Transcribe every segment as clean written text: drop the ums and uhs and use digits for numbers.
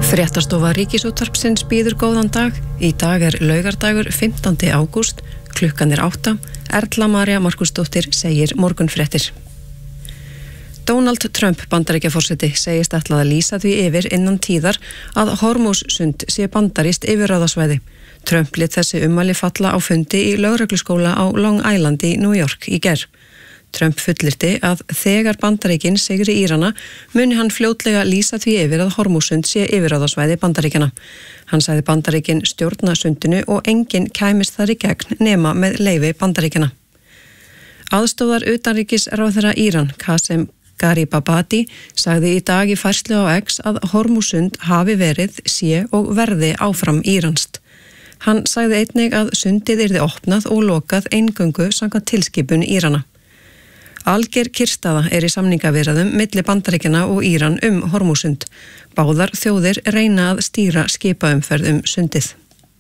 Fréttastofa Ríkisútvarpsins býður góðan dag. Í dag laugardagur 15. ágúst, klukkan 8. Erla María Markúsdóttir segir morgunfréttir. Donald Trump Bandaríkjaforseti segist ætlað að lýsa því yfir innan tíðar að Hormúzsund sé bandarískt yfirráðasvæði. Trump lét þessi ummæli falla á fundi í lögregluskóla á Long Island í New York í gær. Trump fullyrti að þegar Bandaríkin sigri Írana muni hann fljótlega lýsa því yfir að Hormúzsund sé yfirráðasvæði Bandaríkjana. Hann sagði Bandaríkin stjórna sundinu og enginn kæmist þar í gegn nema með leyfi Bandaríkjana. Aðstóðar utanríkisráðherra Íran, Qasem Gharibabadi, sagði í dag í færslu á X að Hormúzsund hafi verið, sé og verði áfram íranskt. Hann sagði einnig að sundið yrði opnað og lokað eingöngu samkvæmt tilskipun Írana. Alger kyrrstaða í samningaviðræðum milli Bandaríkjanna og Íran Hormúzsund. Báðar þjóðir reyna að stýra skipaumferð sundið.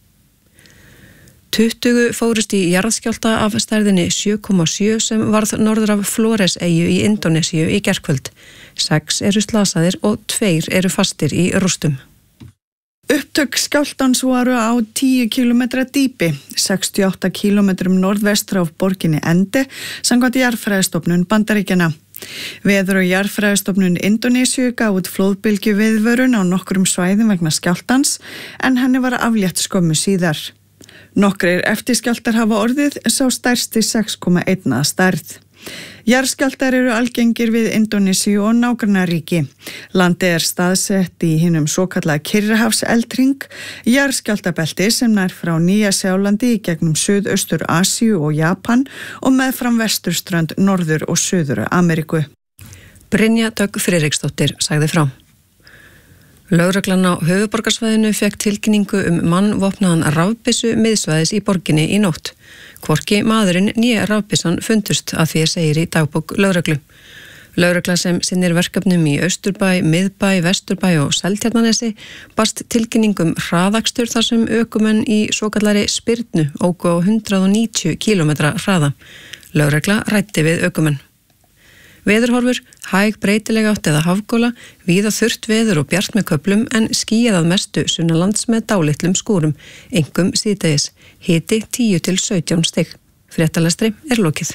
20 fórust í jarðskjálfta af stærðinni 7,7 sem varð norður af Flores-eyju í Indónesíu í gærkvöld. 6 eru slasaðir og 2 eru fastir í rústum. Upptök skjálftans voru á 10 km dýpi, 68 km norðvestra af borginni Ende, samkvæmt jarðfræðistofnun Bandaríkjanna. Veður- og jarðfræðistofnun Indónesíu gaf út flóðbylgju viðvörun á nokkrum svæðum vegna skjálftans, en henni var aflétt skömmu síðar. Nokkrir eftirskjálftar hafa orðið, sá stærsti 6,1 að stærð. Jarðskjálftar eru algengir við Indónesíu og nágrannaríki. Landið staðsett í hinum svokallaða Kyrrahafseldhring, jarðskjálftabelti sem nær frá Nýja-Sjálandi í gegnum Suðaustur-Asíu og Japan og meðfram vesturströnd Norður- og Suður-Ameríku. Brynja Dögg Friðriksdóttir sagði frá. Lögreglan á höfuðborgarsvæðinu fekk tilkynningu mannvopnaðan rafbyssu miðsvæðis í borginni í nótt. Hvorki maðurinn né rafbyssan fundust að því segir í dagbók lögreglu. Lögregla sem sinnir verkefnum í Austurbæ, Miðbæ, Vesturbæ og Seltjarnarnesi barst tilkynningum hraðakstur þar sem ökumenn í svokallari spyrnu óku á 190 km hraða. Lögregla ræddi við ökumenn. Veðurhorfur, hæg breytilega átt eða hafgóla, víða þurrt veður og bjart með köflum en skýjað að mestu sunnanlands með dálitlum skúrum, einkum síðdegis, hiti 10 til 17 stig. Fréttalestri lokið.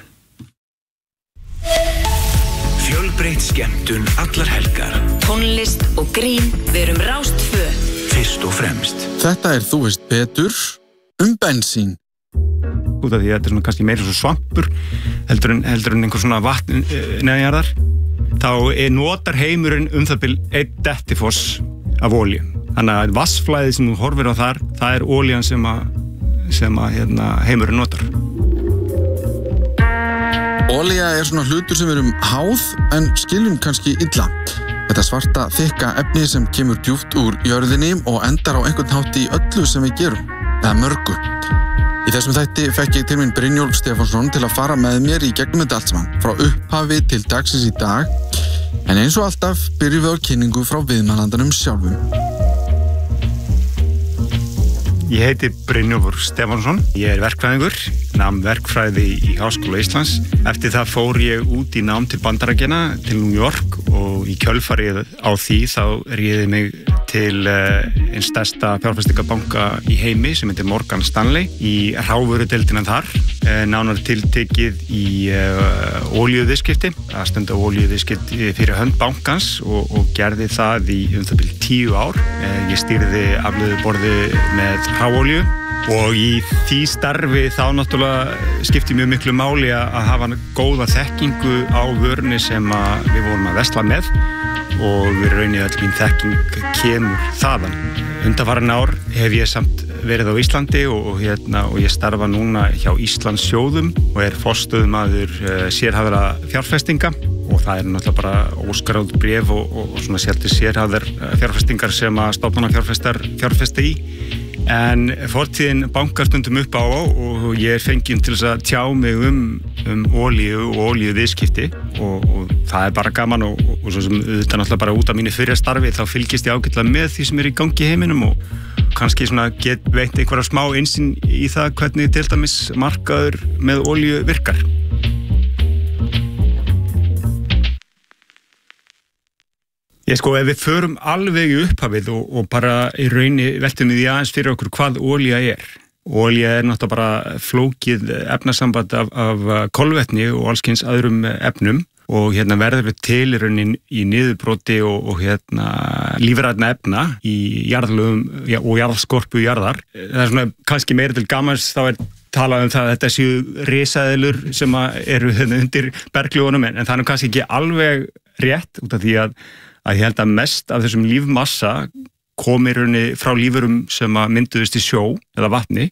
Fjölbreytt skemmtun allar helgar. Tónlist og grín, við erum Rás 2. Fyrst og fremst. Þetta þú veist betur, bensín. Út af því að þetta svona kannski meira svo svampur heldur en einhver svona vatn neðanjarðar, þá notar heimurinn það bil 1 dettifoss af olíu. Þannig að vatnsflæðið sem þú horfir á þar, það olían sem heimurinn notar. Olía svona hlutur sem við erum háð en skiljum kannski illa. Þetta svarta, þykka efni sem kemur djúpt úr jörðinni og endar á einhvern hátt í öllu sem við gerum, eða mörgu. Í þessum þætti fekk ég til minn Brynjólf Stefánsson til að fara með mér í gegnum þetta allt saman, frá upphafi til dagsins í dag, en eins og alltaf byrjum við á kynningu frá viðmælandanum sjálfum. Ég heiti Brynjólfur Stefánsson, ég verkfræðingur, nam verkfræði í Háskóla Íslands. Eftir það fór ég út í nám til Bandaríkjanna, til New York og í kjölfarið á því þá réði mig til eins stærsta fjárfestingarbanka í heimi sem heitir Morgan Stanley í hrávörudeildina þar, nánar tiltekið í olíuviðskipti, að stunda olíuviðskipti fyrir hönd bankans og gerði það í það bil 10 ár. Ég stýrði afleiðuborði með hráolíu og í því starfi þá náttúrulega skipti mjög miklu máli að hafa góða þekkingu á vörunni sem við vorum að versla með og við raunin öll mín þekking kemur þaðan. Undanfarin ár hef ég samt verið á Íslandi og ég starfa núna hjá Íslandssjóðum og forstöðumaður sérhæfðra fjárfestinga og það náttúrulega bara óskráð bréf og svona sérhæfðar fjárfestingar sem að stofnanafjárfestar fjárfesta í. En fortíðin bankar stundum upp á og ég fenginn til þess að tjá mig olíu og olíuviðskipti og það bara gaman og svo sem auðvitað náttúrulega bara út af mínu fyrra starfi þá fylgist ég ágætlega með því sem í gangi í heiminum og kannski svona get veitt einhverja smá innsýn í það hvernig til dæmis markaður með olíu virkar. Ef við förum alveg í upphafið og bara í raunni veltum við aðeins fyrir okkur hvað olía er. Olía er náttúrulega bara flókið efnasamband af kolvetni og allskyns öðrum efnum og verður við til í raunin í niðurbroti og lífrænna efna í jarðlögum og jarðskorpu jarðar. Það er svona kannski meira til gamans þá talað það að þetta séu risaeðlur sem eru undir berglögunum en það er kannski ekki alveg rétt út af því að ég held að mest af þessum lífmassa komi í rauninni frá lífurum sem mynduðust í sjó eða vatni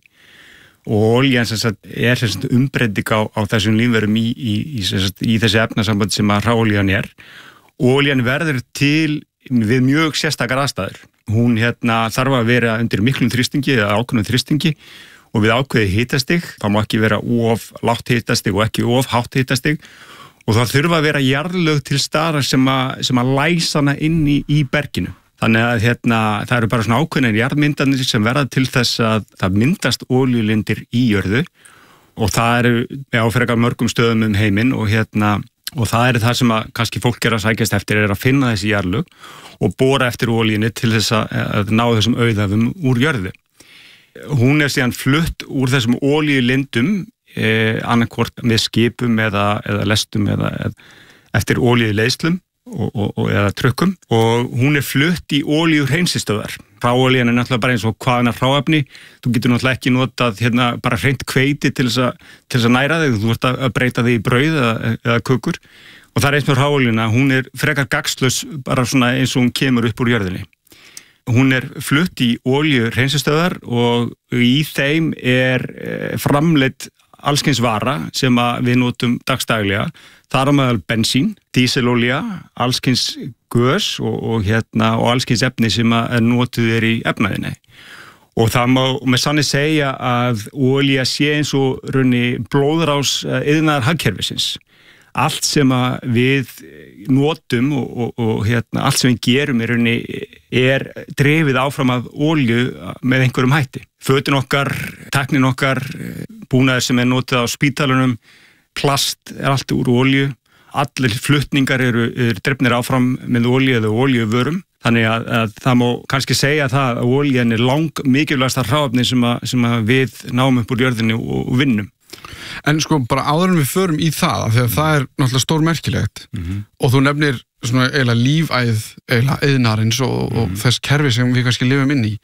og olían er umbreyting á þessum lífverum í þessi efnasamband sem að hráolían er. Olían verður til við mjög sérstakar aðstæður. Hún þarf að vera undir miklum þrýstingi eða ákveðnum þrýstingi og við ákveðið hitastig, það má ekki vera of lágt hitastig og ekki of hátt hitastig og það þurfa að vera jarðlög til staðar sem að læsa hana inn í berginu. Þannig að það eru bara svona ákveðnir jarðmyndanir sem verða til þess að það myndast olíulindir í jörðu og það eru á frekar mörgum stöðum heiminn og það eru það sem að kannski fólk að sækjast eftir að finna þessi jarðlög og bora eftir olíunni til þess að ná þessum auðæfum úr jörðu. Hún er síðan flutt úr þessum olíulindum annarkvort með skipum eða lestum eða eftir olíuleiðslum eða trukkum og hún er flutt í olíuhreinsistöðvar. Hráolían er náttúrulega bara eins og hvaðan hráefni. Þú getur náttúrulega ekki notað bara hreint hveiti til þess að næra þig. Þú ert að breyta þig í brauð eða kökur. Og það er eins með hráolíuna, hún er frekar gagnslaus bara svona eins og hún kemur upp úr jörðinni. Hún er flutt í olíuhreinsistöðvar og í þeim er framleidd allskyns vara sem við notum dagstaglega. Það er meðal bensín, díselolía, allskyns gös og allskyns efni sem notuð í efnaðinni. Og það má með sanni segja að olía sé eins og raunni blóðrás iðnaðar hagkerfisins. Allt sem við notum og allt sem við gerum í rauninni er drifið áfram af olíu með einhverjum hætti. Fötin okkar, tæknin okkar, búnaður sem notað á spítalunum, plast er allt úr olíu. Allir flutningar eru drifnir áfram með olíu eða olíuvörum. Þannig að það má kannski segja það að olían er mikilvægasta hráefni sem við náum upp úr jörðinni og vinnum. En bara áður en við förum í það því að það er náttúrulega stórmerkilegt og þú nefnir svona eiginlega lífæð iðnaðarins og þess kerfi sem við kannski lifum inn í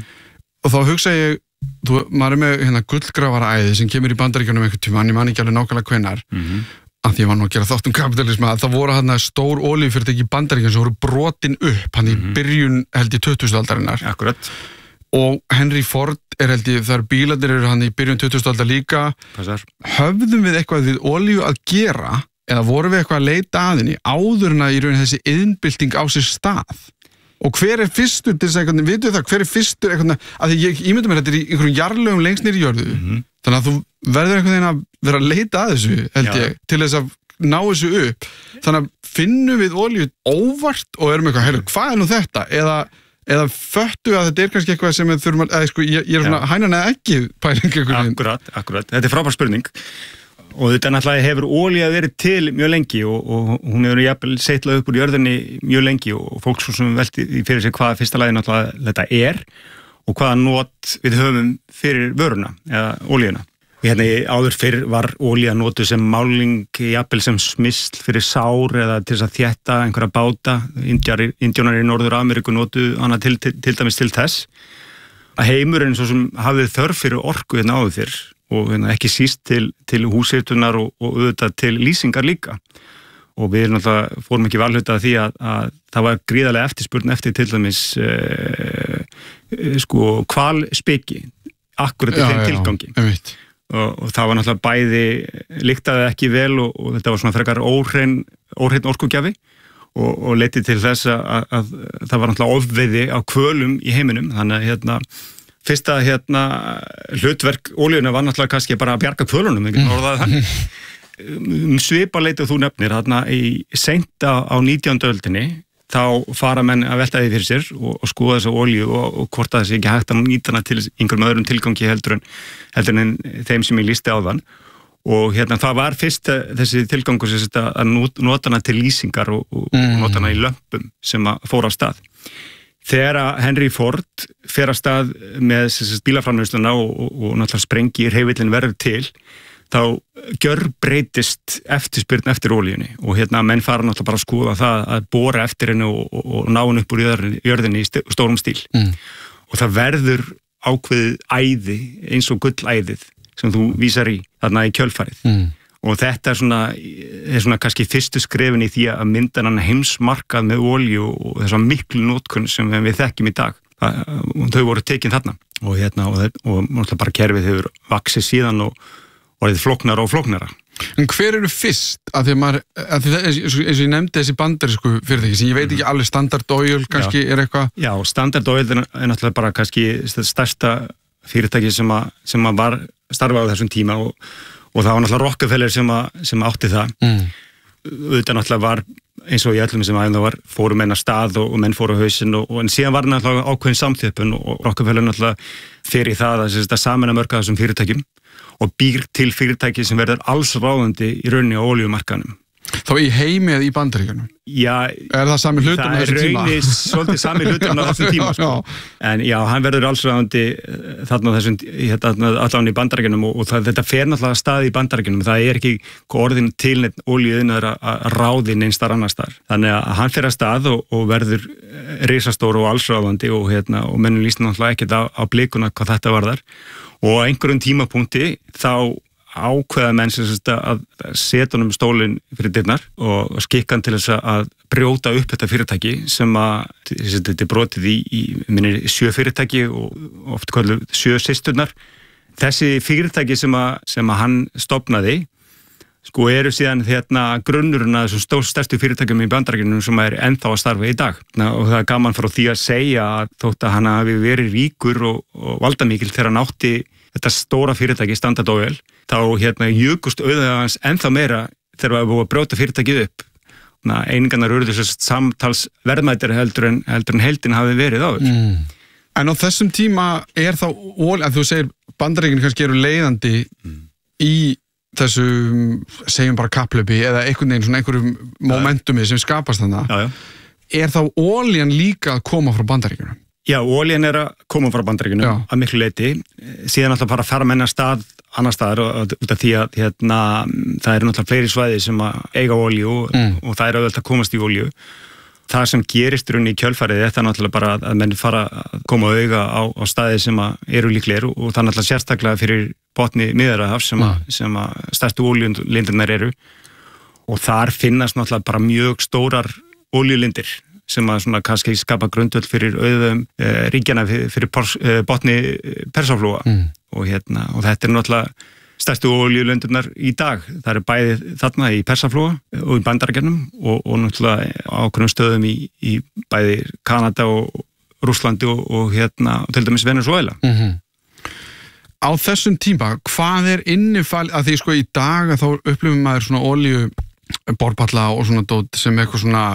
og þá hugsa ég maður er með gullgrafaraæði sem kemur í Bandaríkjunum einhvern tímann, ég man ekki alveg nákvæmlega hvenær að því ég var nú að gera þátt kapitalisma að það voru stór olíufyrirtæki í Bandaríkjunum sem voru brotin upp í byrjun held í 20. aldarinnar. Akkurat. Og Henry Ford held ég, þar bílarnir eru hann í byrjun 20. aldar líka. Passar. Höfðum við eitthvað við olíu að gera eða vorum við eitthvað að leita að henni áður en að í raun þessi iðnbylting á sér stað? Og hver er fyrstur til þess að vitum það, hver er fyrstur að því ég ímynda mér þetta er í einhverjum jarðlögum lengst niður í jörðu. Þannig að þú verður einhvern veginn að vera að leita að þessu held ég, til þess að ná þessu upp. Þannig að finnum við olíu óvart og erum eitthvað, hvað er nú þetta? Eða föttu að þetta er kannski eitthvað sem við þurfum að, ég er svona hænan eða ekki pæling. Akkurat. Þetta er frábær spurning. Og þetta náttúrulega hefur olía verið til mjög lengi og hún hefur jafnvel seitlað upp úr jörðinni mjög lengi og fólk svo sem velti fyrir sig hvað fyrsta lagi náttúrulega þetta er og hvaða not við höfum fyrir vöruna eða olíuna. Áður fyrr var olía notuð sem máling, jafnvel sem smyrsl fyrir sár eða til þess að þétta einhverja báta. Indjánar í Norður-Ameríku notuð hana til dæmis til þess. Að heimurinn svo sem hafði þörf fyrir orku áður fyrr og ekki síst til húshitunar og auðvitað til lýsingar líka. Og við náttúrulega fórum ekki valhluta því að það var gríðarlega eftirspurn eftir til dæmis hvalspeki, akkurat í þeim tilgangi. Og það var náttúrulega bæði lyktaði ekki vel og þetta var svona frekar óhrein orkugjafi og leiddi til þess að það var náttúrulega ofveiði á hvölum í heiminum. Þannig að fyrsta hlutverk olíuna var náttúrulega kannski bara að bjarga hvölunum, ekki orðaði þannig. Svipaleitið þú nefnir í seint á 19. öldinni þá fara menn að velta því fyrir sér og skoða þessa olíu og hvort það sé ekki hægt að nýta hana til einhverjum öðrum tilgangi heldur en þeim sem ég lýsti áðan og það var fyrst þessi tilgangur að nota hana til lýsingar og nota hana í lömpum sem að fór af stað. Þegar Henry Ford fer af stað með bílaframleiðsluna og náttúrulega sprengir hreyfillin verður til, þá gjörbreytist eftirspurn eftir olíunni og menn fara náttúrulega bara að skoða það að bora eftir henni og ná henni upp úr jörðinni í stórum stíl. Og það verður ákveðið æði eins og gullæðið sem þú vísar í þarna í kjölfarið. Og þetta er svona kannski fyrstu skrefin í því að mynda hann heimsmarkað með olíu og þessa miklu notkun sem við þekkjum í dag. Þau voru tekin þarna og náttúrulega bara kerfið hefur vaxið síðan og orðið flóknara og flóknara. En hver eru fyrst? Að eins og ég nefndi þessi bandarísku fyrirtæki sem ég veit ekki alveg, Standard Oil kannski er eitthvað? Já, Standard Oil er náttúrulega bara kannski stærsta fyrirtæki sem var starfað á þessum tíma og það var náttúrulega Rockefeller sem átti það. Auðvitað náttúrulega var eins og í öllum sem aðeins var fóru menn að stað og menn fóru á hausinn en síðan var náttúrulega ákveðin samþjöppun og Rockefeller náttúrulega fer í það að sameina mörg af þessum fyrirtækjum og býr til fyrirtæki sem verður alls ráðandi í rauninni á olíumarkaðnum. Þá í heimi eða í Bandaríkjunum? Já, er það sami hlutur á þessum tíma? Það er svolítið sami hlutur á þessum tíma. Sko. En já, hann verður alls ráðandi þarna allan í Bandaríkjunum og þetta fer náttúrulega stað í Bandaríkjunum. Það er ekki orðin til neitt olíuiðnaður að ráði neins þar annars þar. Þannig að hann fer að stað og verður risastór og alls ráðandi og mennum líst náttúrulega ekkert á blikuna hvað þetta varðar. Og á einhverjum tímapunkti þá ákveða menn að setja honum stólinn fyrir dyrnar og skikka hann til þess að brjóta upp þetta fyrirtæki sem þetta er brotið í 7 fyrirtæki og oft kalluð 7 systurnar. Þessi fyrirtæki sem hann stofnaði eru síðan grunnurinn að þessum stærstu fyrirtækjum í Bandaríkjunum sem er ennþá að starfa í dag. Og það er gaman frá því að segja að þótt að hann hafi verið ríkur og valdamikil þegar hann átti þetta stóra fyrirtæki Standard Oil, þá jukust auðvitað hans ennþá meira þegar við búum að brjóta fyrirtækið upp. Einingarnar urðu samtals verðmætir heldur en heildin hafi verið áður. En á þessum tíma er þá olía, að þú segir Bandaríkin kannski eru leiðandi í þessu, segjum bara kapplaupi eða einhverjum momentumi sem skapast þarna. Er þá olían líka að koma frá Bandaríkjunum? Já, olían er að koma frá Bandaríkjunum að miklu leyti. Síðan alltaf bara fara menn að stað annar staðar út af því að það eru náttúrulega fleiri svæði sem að eiga olíu og það er auðvitað að komast í olíu. Það sem gerist í kjölfarið er það náttúrulega bara að menn fara að koma auga á staði sem eru líklegir og það er náttúrulega sérstaklega fyrir botni Miðjarðarhafs sem að stærstu olíulindirnar eru og þar finnast náttúrulega bara mjög stórar olíulindir sem að kannski skapa grundvöll fyrir auðvöðum ríkjana fyrir botni Persaflóa og þetta er náttúrulega stærstu olíulöndirnar í dag. Það eru bæði þarna í Persaflóa og í Bandaríkjunum og náttúrulega ákveðnum stöðum í bæði Kanada og Rússlandi og til dæmis Venezuela. Á þessum tíma, hvað er innifall að því í dag að þá upplifum maður svona olíuborpalla og svona dót sem eitthvað svona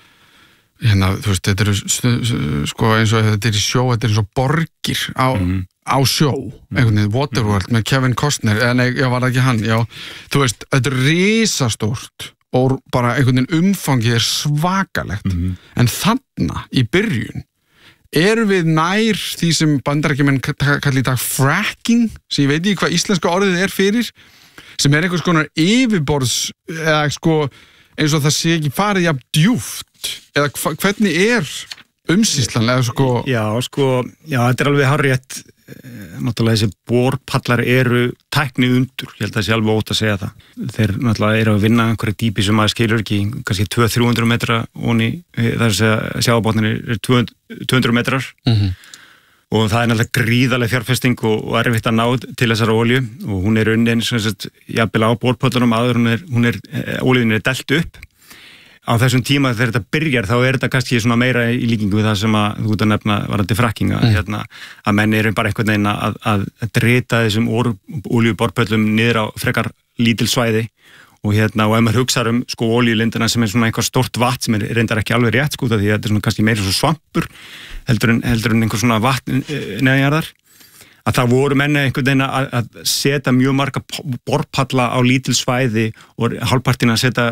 þú veist, þetta eru eins og þetta er í sjó, þetta er eins og borgir á sjó, einhvern veginn Waterworld með Kevin Costner, eða nei, var það ekki hann, þú veist, þetta er risastórt og bara einhvern veginn umfangið er svakalegt, en þarna í byrjun erum við nær því sem Bandaríkjamenn kalli í dag fracking, sem ég veit ekki hvað íslenska orðið er fyrir, sem er einhvers konar yfirborðs, eða eins og það sé ekki farið jafn djúpt, eða hvernig er umsýslan, eða Já, þetta er alveg hárrétt, náttúrulega þessi borpallar eru tækni undur, ég held að það sé alveg ótt að segja það. Þeir náttúrulega eru að vinna einhverju dýpi sem maður skilur ekki, kannski 200-300 metra onni, þess að sjábotnir er 200 metrar og það er náttúrulega gríðarleg fjárfesting og erfitt að ná til þessara olíu og hún er unnin jafnvel á borpallunum áður olíun er dælt upp. Á þessum tíma þegar þetta byrjar þá er þetta kannski svona meira í líkingu við það sem að þú ert að nefna varandi frackinga, að menn eru bara einhvern veginn að drita þessum olíuborpöllum niður á frekar lítil svæði og ef maður hugsaður olíulindina sem er svona einhver stórt vatn sem er reyndar ekki alveg rétt því þetta er svona kannski meira svo svampur heldur en einhver svona vatn neðanjarðar að það voru menni einhvern veginn að setja mjög marga borpalla á lítil svæði og hálfpartin að setja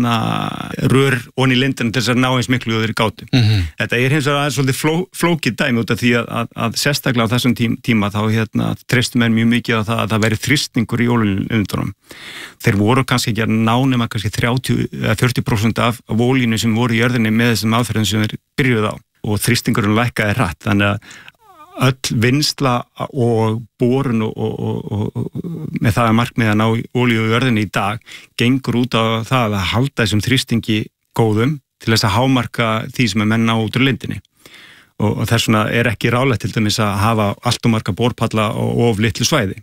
rör onni í lindina til þess að ná eins miklu og þeir gátu. Þetta hins vegar svolítið flókið dæmi út af því að sérstaklega á þessum tíma þá treystu menn mjög mikið á það að það væri þrýstingur í olíulindunum. Þeir voru kannski ekki að ná nema kannski 30-40% af olíunni sem voru í jörðinni með þessum aðferðum sem þeir byrjuðu á og þrýstingurinn lækkaði hratt, þannig að öll vinnsla og borun og með það að markmið að ná olíu í jörðinni í dag gengur út á það að halda þessum þrýstingi góðum til þess að hámarka því sem menn ná út úr lindinni og þess vegna ekki ráðlegt til dæmis að hafa allt og marga borpalla og of litlu svæði.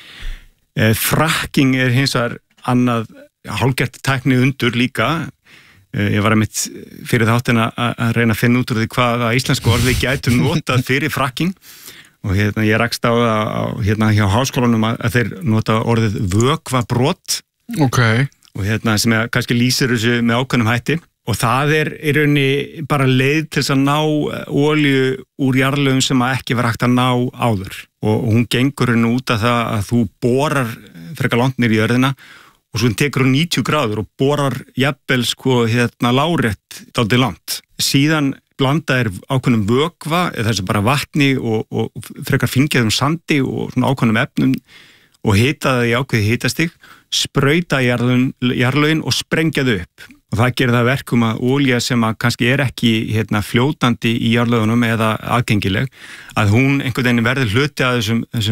Fracking hins vegar annað hálfgert tækni undur líka. Ég var einmitt fyrir þáttina að reyna að finna út úr því hvaða íslensku orð við gætum notað fyrir fracking og ég rakst á það hjá háskólanum að þeir nota orðið vökvabrot og sem kannski lýsir þessu með ákveðnum hætti og það í rauninni bara leið til þess að ná olíu úr jarðlögum sem ekki var hægt að ná áður og hún gengur henni út af það að þú borar frekar langt niður í jörðina og svo tekur hún 90 gráður og borar jafnvel lárétt dálítið langt. Síðan blanda ákveðnum vökva, þessi bara vatni og frekar fíngerðum sandi og svona ákveðnum efnum og hita það í ákveði hitastig, sprauta jarðlögin og sprengja þau upp. Og það gerir það verkum að olía sem kannski ekki fljótandi í jarðlögunum eða aðgengileg, að hún einhvern veginn verður hluti að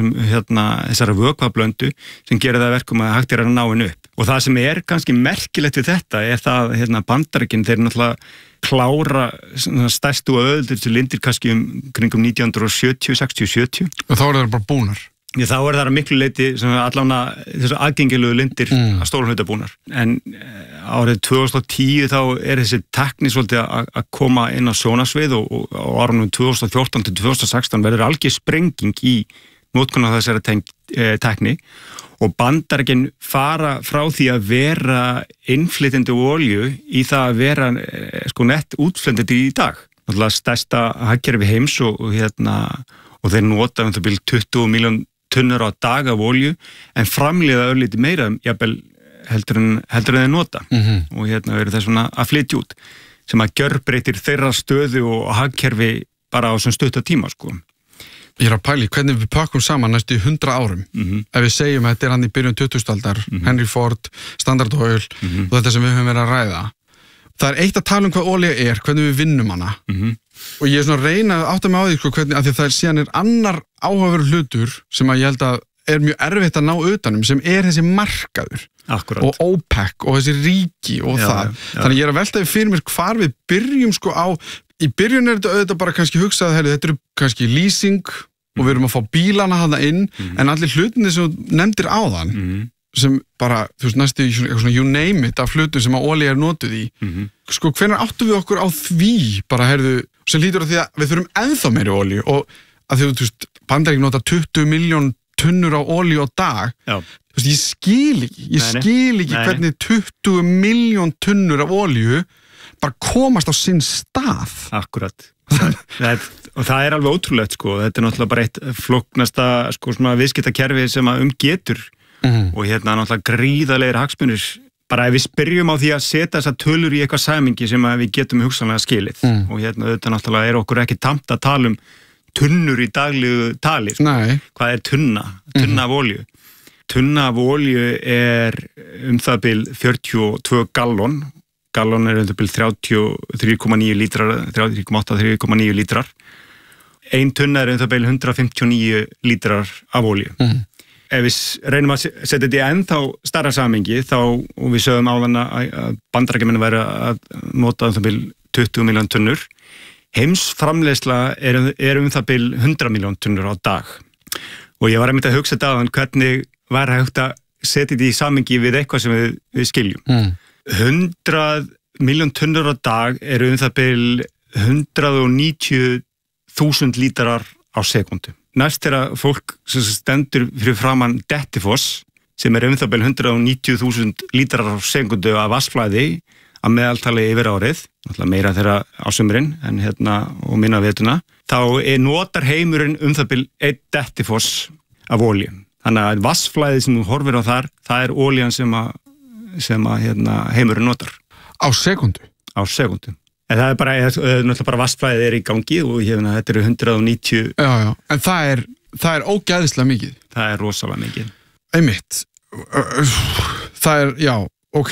þessara vökvablöndu sem gerir það verkum að hægt að ná henni upp. Og það sem kannski merkilegt við þetta það Bandaríkin, þeir náttúrulega klára stærstu og öðuldustu lindir kannski kringum 1970, 60-70. Og þá þeir bara búnar. Þá það að miklu leyti allan þessu aðgengilegu lindir að stóran hluta búnar. En árið 2010 þá þessi tekni svolítið að koma inn á sjónarsvið og á árunum 2014 til 2016 verður algjör sprenging í notkun á þessari tekni og Bandaríkin fara frá því að vera innflytjandi olíu í það að vera nett útflytjandi í dag. Náttúrulega stærsta hagkerfi heims og þeir nota 20 miljón tunnur á dag af olíu en framleiða örlítið meira jafnvel heldur en þeir nota og verður það svona að flytja út sem að gjörbreytir þeirra stöðu og hagkerfi bara á svona stutta tíma sko. Ég að pæli hvernig við pakkum saman næstu 100 árum ef við segjum að þetta hann í byrjun 20. aldar Henry Ford, Standard Oil og þetta sem við höfum verið að ræða. Það eitt að tala hvað olía hvernig við vinnum hana og ég svona reyna að átta mig á því hvernig, af því að það síðan annar áhugaverður hlutur sem að ég held að mjög erfitt að ná utanum sem þessi markaður. Akkurat. Og OPEC og þessi ríki og það. Þannig ég að velta fyrir mér hvar við byrjum á, í byrjun þetta auðvitað bara kannski hugsað, þetta kannski leasing og við erum að fá bílana hana inn en allir hlutinni sem þú nefndir áðan sem bara, þú veist, næstu svona you name it af hlutum sem að olía notuð í sko, hvenær áttum við okkur á því bara, sem lítur á því að við þurfum ennþá meiri olíu og að þú veist, Bandaríkin nota 20 miljón tunnur á olíu á dag þú veist, ég skil ekki hvernig 20 miljón tunnur af olíu bara komast á sinn stað. Akkurat. Og það alveg ótrúlegt sko, þetta náttúrulega bara eitt flóknasta sko svona viðskiptakerfi sem að getur og náttúrulega gríðarlegir hagsmunir. Bara ef við spyrjum á því að setja þessa tölur í eitthvað sæmingi sem að við getum hugsanlega skilið og þetta náttúrulega okkur ekki tamt að tala tunnur í daglegu tali. Sko. Hvað tunna? Tunna af olíu. Tunna af olíu það bil 42 gallon. Gallon það bil 33,9 lítrar, 33,8-3,9 lítrar. Ein tunna það bil 159 lítrar af olíu. Ef við reynum að setja þetta í ennþá stærra samhengi þá, og við sögum áðan að Bandaríkjamenn væri að nota það bil 20 miljón tunnur, heimsframleiðsla það bil 100 miljón tunnur á dag. Og ég var einmitt að hugsa þetta áðan hvernig var hægt að setja þetta í samhengi við eitthvað sem við skiljum. 100 miljón tunnur á dag það bil 190.000 lítrar á sekundu. Næst fólk sem stendur fyrir framan Dettifoss sem það bil 190.000 lítrar á sekundu af vatnsflæði að meðaltali yfir árið, náttúrulega meira þeirra á sumrin en og minna vetuna, þá notar heimurinn það bil 1 dettifoss af olíu. Þannig að vatnsflæðið sem þú horfir á þar, það olían sem heimurinn notar. Á sekundu? Á sekundu. En það náttúrulega bara vatnsflæðið í gangi og þetta eru 190. Já, en það er ógeðslega mikið. Það er rosalega mikið. Einmitt. Það já, ok.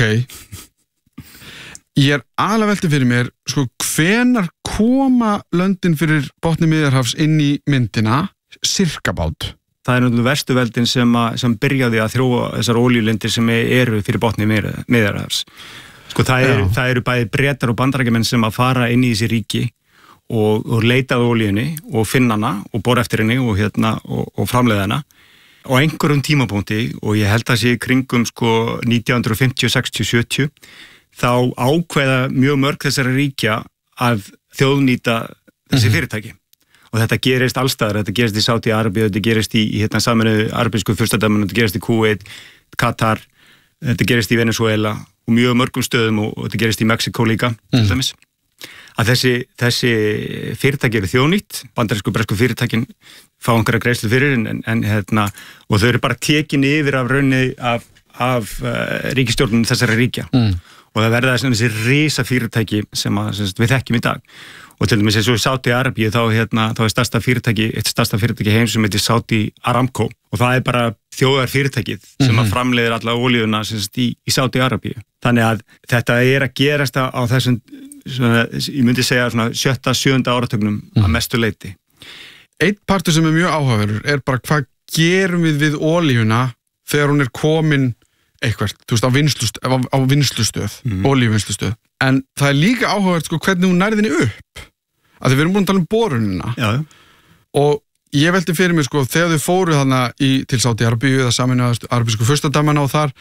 Ég alveg velti fyrir mér, sko, hvenær koma löndin fyrir botni Miðjarðarhafs inn í myndina, sirkabát? Það náttúrulega verstu veldin sem byrjaði að þróa þessar olíulindir sem eru fyrir botni Miðjarðarhafs. Sko, það eru bæði Bretar og Bandaríkjamenn sem að fara inn í þessi ríki og leita að olíunni og finna hana og bora eftir henni og framleiða hana. Á einhverjum tímapunkti, og ég held að sé kringum 1950, 60, 70, þá ákveða mjög mörg þessara ríkja að þjóðnýta þessi fyrirtæki. Og þetta gerist allstaðar, þetta gerist í Sádi-Arabíu, þetta gerist í Sameinuðu arabísku furstadæmunum, þetta gerist í Kúveit, Katar, þetta gerist í Venezuela og mjög mörgum stöðum og þetta gerist í Mexíkó líka, til dæmis. Að þessi fyrirtæki eru þjóðnýtt, bandarísku bresku fyrirtækin fá einhverja greiðslu fyrir og þau eru bara tekin yfir af raunni af ríkisstjórnum þessara ríkja. Og það verða þessi risa fyrirtæki sem við þekkjum í dag. Og til dæmis eins og í Sádi-Arabíu þá er stærsta fyrirtæki heims sem heitir Saudi Aramco og það er bara þjóðarfyrirtækið sem að framleiðir alla olíuna í Sádi-Arabíu. Þannig að þetta er að gerast á þessum, ég myndi segja 7. 7. áratugnum að mestu leyti. Einn partur sem er mjög áhugaverður er bara hvað gerum við olíuna þegar hún er komin eitthvað, þú veist, á vinnslustöð, olíuvinnslustöð. En það er líka áhugavert hvernig hún nærðinni upp. Af því við erum búin að tala um borunina. Já. Og ég velti fyrir mig þegar þau fóru þarna til Sádi-Arabíu eða Sameinuðu arabísku furstadæmana og þar,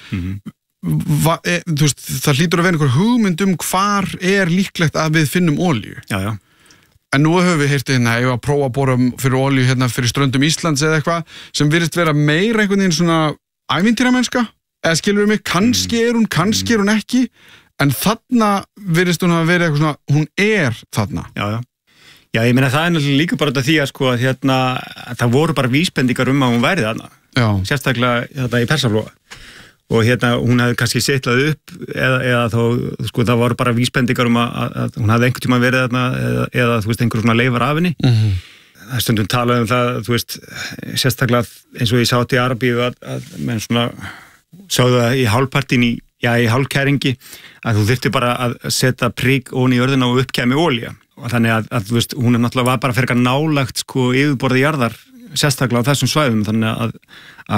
þú veist, það hlýtur að vera einhver hugmynd hvar er líklegt að við finnum olíu. Já. En nú höfum við heyrt að prófa að bora fyrir olíu fyrir ströndum Íslands eða eitthvað sem virðist vera meira einhvern veginn svona ævintýramennska. Eða skilur við mig, kannski er hún ekki, en þarna virðist hún að vera eitthvað svona, hún er þarna. Já, ég meina það er náttúrulega líka bara því að það voru bara vísbendingar að hún væri þarna. Já. Sérstaklega í Persaflóa. Og hún hefði kannski sitlað upp eða þá, það voru bara vísbendingar að hún hefði einhvern tíma verið þarna eða þú veist, einhver svona leifar af henni. Það er stundum talað það, þú veist, sérstaklega eins og í Sádi-Arabíu að menn svona sáðu það í hálfpartin í hálfkæringi að þú þyrfti bara að setja prik ofan í jörðina og uppkæmi olía og þannig að þú veist, hún náttúrulega var bara fyrir nálagt yfirborði jarðar sérstaklega á þessum svæðum þannig að